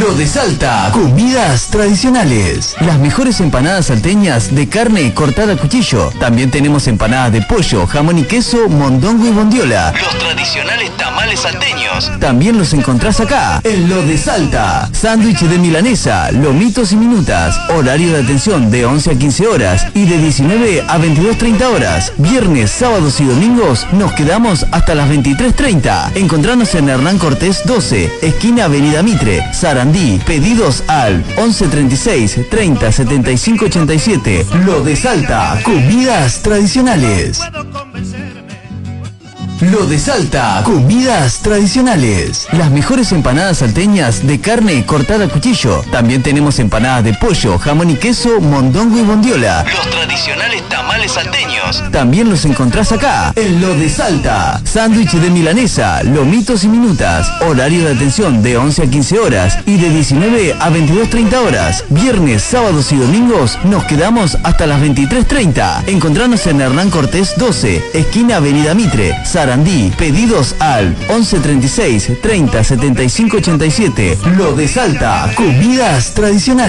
Lo de Salta, comidas tradicionales. Las mejores empanadas salteñas de carne cortada a cuchillo. También tenemos empanadas de pollo, jamón y queso, mondongo y bondiola. Los tradicionales tamales salteños. También los encontrás acá, en Lo de Salta. Sándwich de milanesa, lomitos y minutas. Horario de atención de 11 a 15 horas y de 19 a 22:30 horas. Viernes, sábados y domingos nos quedamos hasta las 23:30. Encontranos en Hernán Cortés 12, esquina Avenida Mitre, Sarandí. Pedidos al 11 36 30 75 87. Lo de Salta, comidas tradicionales. Lo de Salta, comidas tradicionales. Las mejores empanadas salteñas de carne cortada a cuchillo. También tenemos empanadas de pollo, jamón y queso, mondongo y bondiola. Los tradicionales tamales salteños. También los encontrás acá, en Lo de Salta. Sándwich de milanesa, lomitos y minutas. Horario de atención de 11 a 15 horas y de 19 a 22:30 horas. Viernes, sábados y domingos nos quedamos hasta las 23:30. Encontranos en Hernán Cortés 12, esquina Avenida Mitre, Sarandí. Pedidos al 11 36 30 75 87. Lo de Salta, comidas tradicionales.